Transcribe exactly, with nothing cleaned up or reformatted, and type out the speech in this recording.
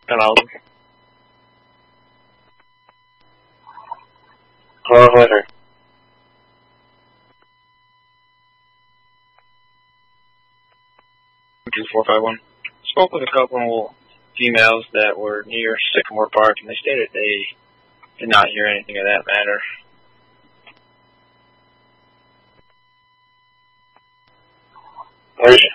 Hello. Hello, Hunter. two four five one. Spoke with a couple females that were near Sycamore Park, and they stated they did not hear anything of that matter. Where's